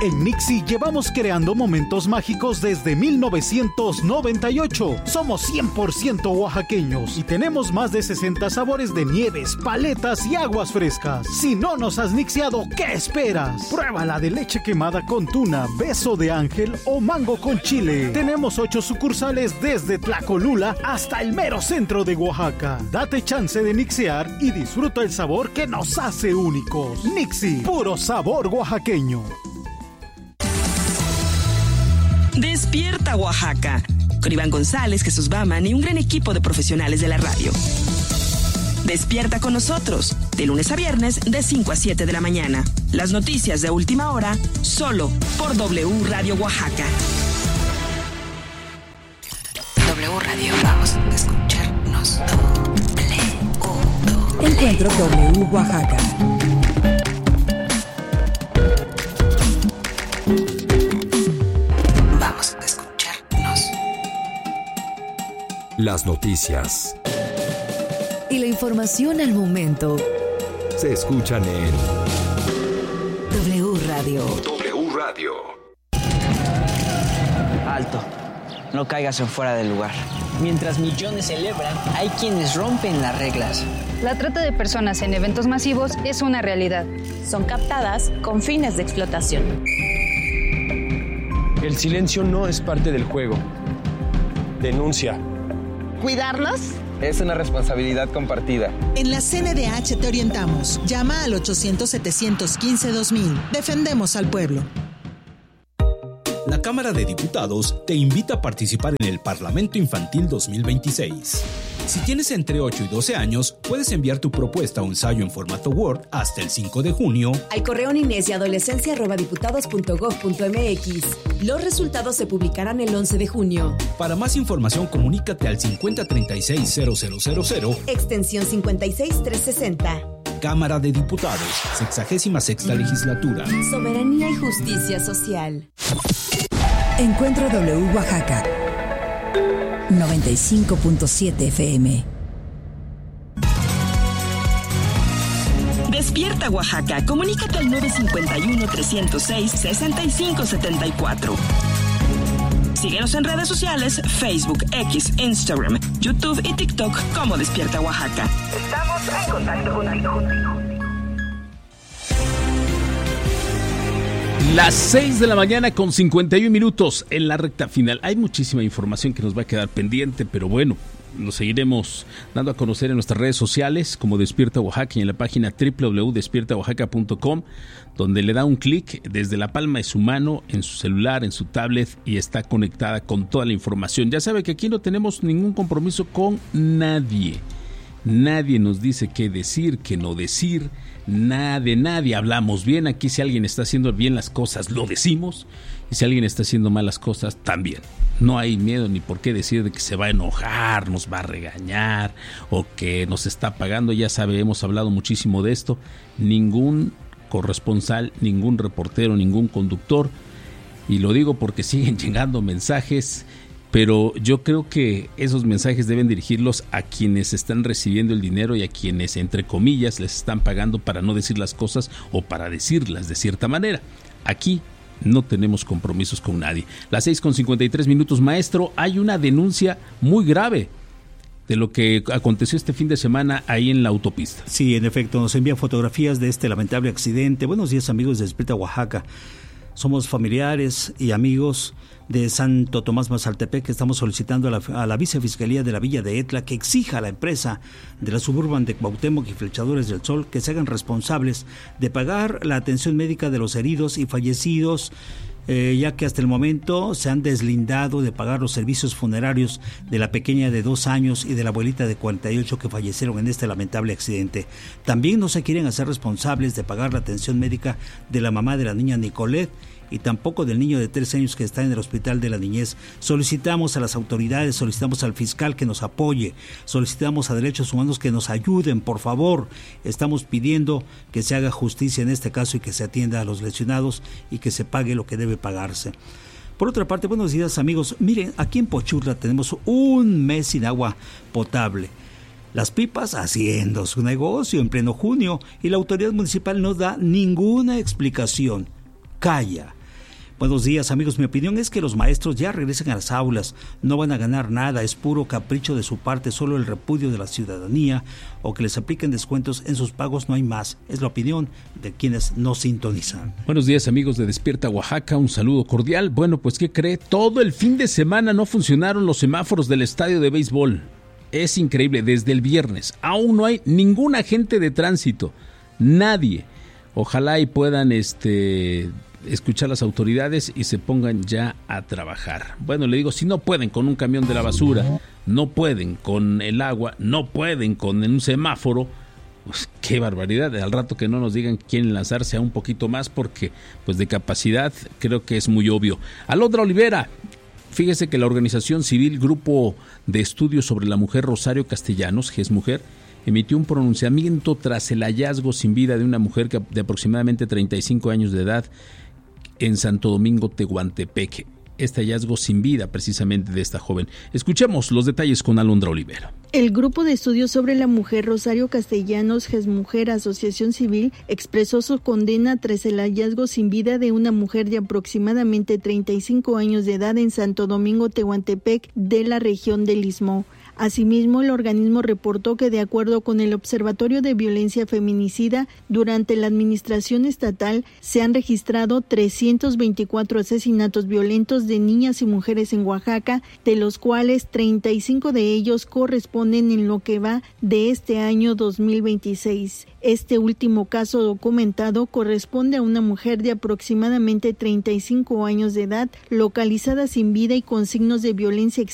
En Nixie llevamos creando momentos mágicos desde 1998. Somos 100% oaxaqueños y tenemos más de 60 sabores de nieves, paletas y aguas frescas. Si no nos has nixiado, ¿qué esperas? Pruébala de leche quemada con tuna, beso de ángel o mango con chile. Tenemos 8 sucursales desde Tlacolula hasta el mero centro de Oaxaca. Date chance de nixear y disfruta el sabor que nos hace únicos. Nixie, puro sabor oaxaqueño. Despierta Oaxaca, con Iván González, Jesús Baman y un gran equipo de profesionales de la radio. Despierta con nosotros, de lunes a viernes, de 5 a 7 de la mañana. Las noticias de última hora, solo por W Radio Oaxaca. W Radio, vamos a escucharnos. Encuentro W Oaxaca. Las noticias y la información al momento se escuchan en W Radio. W Radio. Alto, no caigas en fuera del lugar. Mientras millones celebran, hay quienes rompen las reglas. La trata de personas en eventos masivos es una realidad. Son captadas con fines de explotación. El silencio no es parte del juego. Denuncia. ¿Cuidarnos? Es una responsabilidad compartida. En la CNDH te orientamos. Llama al 800-715-2000. Defendemos al pueblo. La Cámara de Diputados te invita a participar en el Parlamento Infantil 2026. Si tienes entre 8 y 12 años, puedes enviar tu propuesta o ensayo en formato Word hasta el 5 de junio al correo ninesyadolescencia@diputados.gov.mx. Los resultados se publicarán el 11 de junio. Para más información, comunícate al 5036-0000, extensión 56360. Cámara de Diputados, 66ª Legislatura. Soberanía y justicia social. Encuentro W Oaxaca 95.7 FM. Despierta Oaxaca, comunícate al 951-306-6574. Síguenos en redes sociales, Facebook, X, Instagram, YouTube y TikTok como Despierta Oaxaca. Estamos en contacto contigo. Las 6 de la mañana con 51 minutos en la recta final. Hay muchísima información que nos va a quedar pendiente, pero bueno, nos seguiremos dando a conocer en nuestras redes sociales como Despierta Oaxaca y en la página www.despiertaoaxaca.com, donde le da un clic desde la palma de su mano, en su celular, en su tablet y está conectada con toda la información. Ya sabe que aquí no tenemos ningún compromiso con nadie. Nadie nos dice qué decir, qué no decir. Nadie hablamos bien. Aquí si alguien está haciendo bien las cosas, lo decimos. Y si alguien está haciendo malas cosas, también. No hay miedo ni por qué decir de que se va a enojar, nos va a regañar o que nos está pagando. Ya sabe, hemos hablado muchísimo de esto. Ningún corresponsal, ningún reportero, ningún conductor. Y lo digo porque siguen llegando mensajes, pero yo creo que esos mensajes deben dirigirlos a quienes están recibiendo el dinero y a quienes, entre comillas, les están pagando para no decir las cosas o para decirlas de cierta manera. Aquí no tenemos compromisos con nadie. Las 6:53 minutos, maestro, hay una denuncia muy grave de lo que aconteció este fin de semana ahí en la autopista. Sí, en efecto, nos envían fotografías de este lamentable accidente. Buenos días, amigos de Despierta Oaxaca. Somos familiares y amigos de Santo Tomás Mazaltepec, que estamos solicitando a la Vicefiscalía de la Villa de Etla que exija a la empresa de la Suburban de Cuauhtémoc y Flechadores del Sol que se hagan responsables de pagar la atención médica de los heridos y fallecidos, ya que hasta el momento se han deslindado de pagar los servicios funerarios de la pequeña de 2 años y de la abuelita de 48 que fallecieron en este lamentable accidente. También no se quieren hacer responsables de pagar la atención médica de la mamá de la niña Nicolette y tampoco del niño de 3 años que está en el Hospital de la Niñez. Solicitamos a las autoridades, solicitamos al fiscal que nos apoye, solicitamos a Derechos Humanos que nos ayuden, por favor. Estamos pidiendo que se haga justicia en este caso y que se atienda a los lesionados y que se pague lo que debe pagarse. Por otra parte, buenos días, amigos. Miren, aquí en Pochurla tenemos 1 mes sin agua potable. Las pipas haciendo su negocio en pleno junio y la autoridad municipal no da ninguna explicación. Calla. Buenos días, amigos. Mi opinión es que los maestros ya regresen a las aulas. No van a ganar nada, es puro capricho de su parte, solo el repudio de la ciudadanía o que les apliquen descuentos en sus pagos, no hay más. Es la opinión de quienes nos sintonizan. Buenos días, amigos de Despierta Oaxaca, un saludo cordial. Bueno, pues ¿qué cree? Todo el fin de semana no funcionaron los semáforos del estadio de béisbol. Es increíble, desde el viernes aún no hay ningún agente de tránsito, nadie. Ojalá y puedan escuchar las autoridades y se pongan ya a trabajar. Bueno, le digo, si no pueden con un camión de la basura, no pueden con el agua, no pueden con un semáforo, pues qué barbaridad. Al rato que no nos digan quieren lanzarse a un poquito más, porque pues de capacidad creo que es muy obvio. Alondra Olivera, fíjese que la organización civil Grupo de Estudios sobre la Mujer Rosario Castellanos, GESmujer, emitió un pronunciamiento tras el hallazgo sin vida de una mujer de aproximadamente 35 años de edad en Santo Domingo, Tehuantepec. Este hallazgo sin vida precisamente de esta joven. Escuchemos los detalles con Alondra Olivera. El Grupo de Estudios sobre la Mujer Rosario Castellanos, GESmujer, Asociación Civil, expresó su condena tras el hallazgo sin vida de una mujer de aproximadamente 35 años de edad en Santo Domingo, Tehuantepec, de la región del Istmo. Asimismo, el organismo reportó que, de acuerdo con el Observatorio de Violencia Feminicida, durante la administración estatal se han registrado 324 asesinatos violentos de niñas y mujeres en Oaxaca, de los cuales 35 de ellos corresponden en lo que va de este año 2026. Este último caso documentado corresponde a una mujer de aproximadamente 35 años de edad, localizada sin vida y con signos de violencia